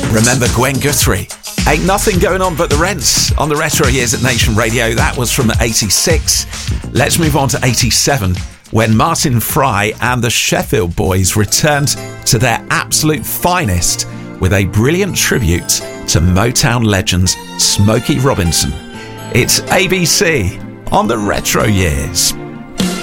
Remember Gwen Guthrie? Ain't nothing going on but the rents on the Retro Years at Nation Radio. That was from 86. Let's move on to 87, when Martin Fry and the Sheffield Boys returned to their absolute finest with a brilliant tribute to Motown legends Smokey Robinson. It's ABC on the Retro Years.